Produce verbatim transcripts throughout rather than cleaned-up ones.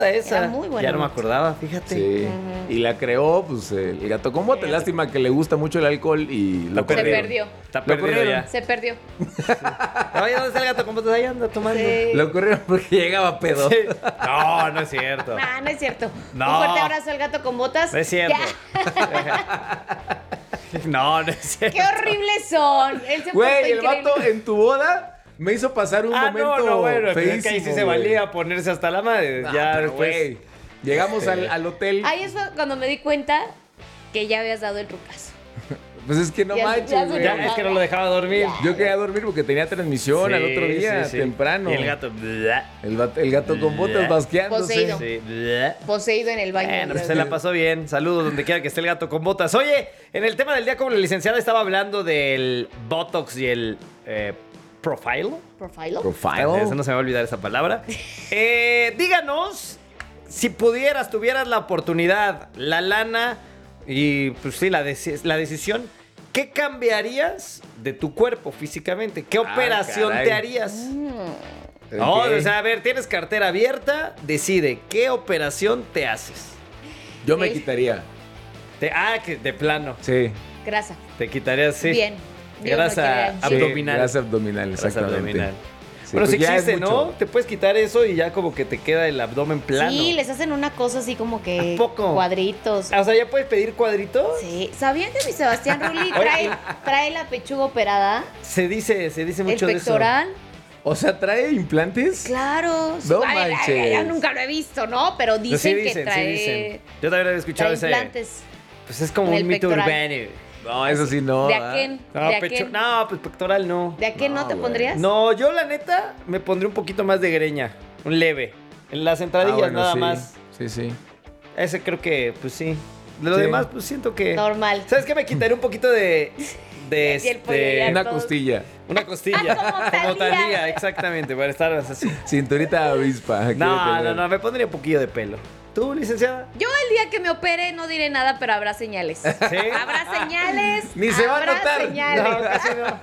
esa. Era muy buena Ya no me nota. acordaba, fíjate. Sí. Uh-huh. Y la creó, pues, el gato con botas. Lástima que le gusta mucho el alcohol y lo Se corrieron. perdió. Está perdido ya. Se perdió. Oye, ¿dónde está el gato con botas? Ahí anda tomando. Sí. Lo corrieron porque llegaba pedo. Sí. No, no es cierto. Nah, no es cierto. No. Un fuerte abrazo al gato con botas. No es cierto. No, no es cierto. ¡Qué horribles son! Él se Güey, portó el increíble. vato en tu boda me hizo pasar un Ah, momento no, no, bueno, pero feísimo, es que ahí sí se güey. valía ponerse hasta la madre. No, ya pero, después. güey, llegamos al, al hotel. Ahí es cuando me di cuenta que ya habías dado el rucazo. Pues es que no Ya- manches, ya se güey. Ya, es que no lo dejaba dormir. Yo quería dormir porque tenía transmisión Sí, al otro día, sí, sí. temprano. Y el gato. bla, El, bat- el gato con botas Poseído. basqueándose. Sí, bla. Poseído en el baño. Bueno, pues se la pasó bien. Saludos donde quiera que esté el gato con botas. Oye, en el tema del día, como la licenciada estaba hablando del Botox y el eh, profile. ¿Profile? Profile. Eso no se me va a olvidar esa palabra. Eh, díganos si pudieras, tuvieras la oportunidad, la lana y pues sí, la, deci- la decisión. ¿Qué cambiarías de tu cuerpo físicamente? ¿Qué operación caray. te harías? Ok. No, o sea, a ver, tienes cartera abierta, decide qué operación te haces. Yo me Sí. quitaría. Te- ah, que de plano. Sí. Grasa. Te quitarías, sí. Bien. Yo Grasa no quería- Sí, abdominal. grasa abdominal, Grasa exactamente. abdominal. Sí, Pero sí pues ya es existe, mucho. ¿no? Te puedes quitar eso y ya como que te queda el abdomen plano. Sí, les hacen una cosa así como que ¿A poco? cuadritos. O sea, ¿ya puedes pedir cuadritos? Sí. ¿Sabían que mi Sebastián Rulli trae, trae la pechuga operada? Se dice, se dice El mucho de eso. pectoral. O sea, ¿trae implantes? Claro. No A ver, manches. Yo nunca lo he visto, ¿no? Pero dicen, Sí que dicen, trae, sí dicen. Yo también había escuchado trae ese. implantes. Pues es como en un el mito pectoral. urbano. No, eso sí no. ¿De ¿ah? aquén? No, ¿De pecho, aquén? no, pues pectoral no. ¿De aquén no, No, te güey. pondrías? No, yo la neta me pondré un poquito más de greña. Un leve. En las Ah, entradillas bueno, nada sí. más. Sí, sí. Ese creo que, pues sí. De lo Sí. demás, pues siento que. Normal. ¿Sabes qué? Me quitaré un poquito de. De Y el pollo este. ya Una todos- costilla. Una costilla. Ah, como Thalía. Talía, exactamente, para estar así. Cinturita avispa. quiero No, no, tener. no, me pondría un poquillo de pelo. ¿Tú, licenciada? Yo el día que me opere no diré nada, pero habrá señales. ¿Sí? Habrá señales. Ni se va a habrá notar. señales. No, casi no.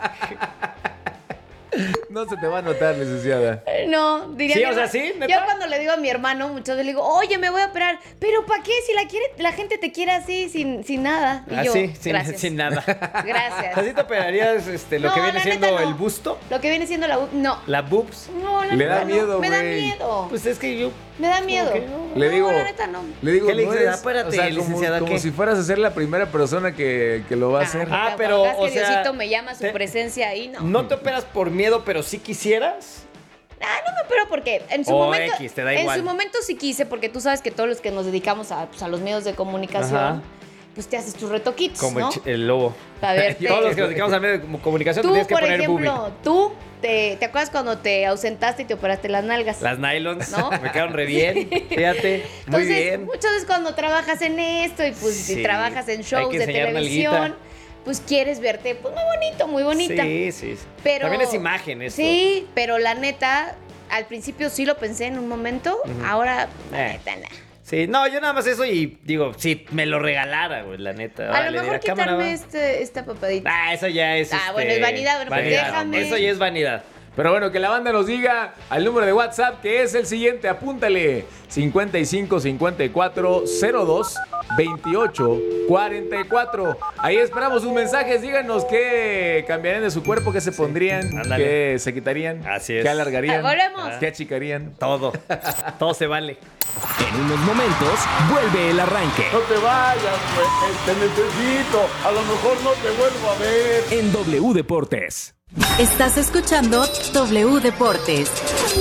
No se te va a notar, licenciada. No, diría Sí, mi o sea, hermano- ¿sí? ¿Neta? Yo cuando le digo a mi hermano, muchas veces le digo, oye, me voy a operar. ¿Pero para qué? Si la quiere, la gente te quiere así, sin, sin nada. Y yo, Así, sin, gracias. sin nada. Gracias. ¿Así te operarías este, lo No, que viene la siendo neta no. el busto? Lo que viene siendo la... bu- No. La boobs. No, la Le neta da no. miedo, Me da güey. miedo. Pues es que yo. me da miedo. que no? Le No, digo. la neta no. Le digo, ¿Qué le no dices? es- Espérate, o sea, como, licenciada, como ¿qué? si fueras a ser la primera persona que, que lo va a hacer. Ah, Pero pero, cuando o veas que sea, Diosito me llama a su te- presencia ahí, no. ¿No te operas por miedo, pero sí quisieras? Ah, no me opero porque en su O momento. X, te da en igual. su momento sí quise, porque tú sabes que todos los que nos dedicamos a, pues, a los medios de comunicación, Ajá. pues te haces tus retoquitos, Como ¿no? el ch- el, lobo. A verte. Todos los que nos dedicamos al medio de como- comunicación te Tú, tienes que por poner ejemplo, boobie. tú te, ¿te acuerdas cuando te ausentaste y te operaste las nalgas? Las nylons ¿No? me quedaron re bien. Fíjate, muy Entonces, bien. muchas veces cuando trabajas en esto y pues Sí, y trabajas en hay shows que de enseñar televisión, nalguita. pues quieres verte pues muy bonito, muy bonita. Sí, sí, sí. Pero, También es imagen esto. Sí, pero la neta, al principio sí lo pensé en un momento, ahora la Eh. neta, nah. Sí, no, yo nada más eso y digo, si me lo regalara, güey, la neta. A Órale, lo mejor la cámara, quitarme va. este, esta papadita. Ah, eso ya es. Ah, este, bueno, es vanidad, bueno, pues déjame. Eso ya es vanidad. Pero bueno, que la banda nos diga al número de WhatsApp que es el siguiente, apúntale: cincuenta y cinco cincuenta y cuatro cero dos veintiocho cuarenta y cuatro. Ahí esperamos sus mensajes, díganos qué cambiarían de su cuerpo, qué se pondrían, ándale. qué se quitarían, Así es. qué alargarían, Ah, volvemos. qué achicarían. Todo. Todo se vale. En unos momentos vuelve el arranque. No te vayas, güey, te necesito, a lo mejor no te vuelvo a ver. En W Deportes. Estás escuchando W Deportes.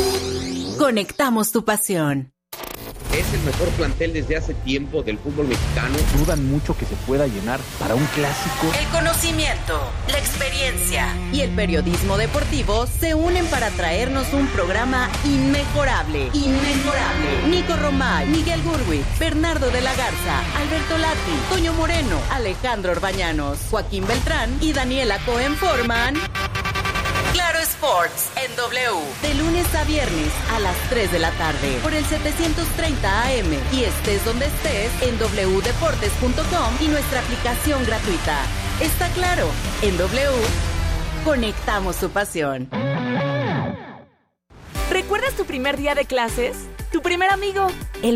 Conectamos tu pasión. Es el mejor plantel desde hace tiempo del fútbol mexicano. Dudan mucho que se pueda llenar para un clásico. El conocimiento, la experiencia y el periodismo deportivo se unen para traernos un programa inmejorable. Inmejorable. Nico Romay, Miguel Gurwitz, Bernardo de la Garza, Alberto Lati, Toño Moreno, Alejandro Orbañanos, Joaquín Beltrán y Daniela Cohen forman Claro Sports en W. De lunes a viernes a las tres de la tarde por el setecientos treinta A M y estés donde estés en doble u deportes punto com y nuestra aplicación gratuita. Está claro, en W conectamos tu pasión. ¿Recuerdas tu primer día de clases? tu primer amigo, el